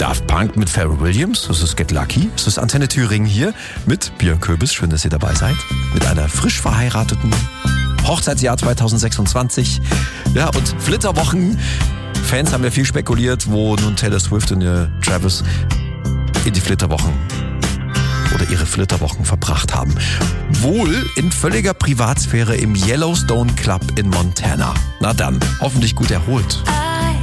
Daft Punk mit Pharrell Williams, das ist Get Lucky. Das ist Antenne Thüringen hier mit Björn Köbis. Schön, dass ihr dabei seid. Mit einer frisch verheirateten Hochzeitsjahr 2026. Ja, und Flitterwochen. Fans haben ja viel spekuliert, wo nun Taylor Swift und Travis in die Flitterwochen oder ihre Flitterwochen verbracht haben. Wohl in völliger Privatsphäre im Yellowstone Club in Montana. Na dann, hoffentlich gut erholt.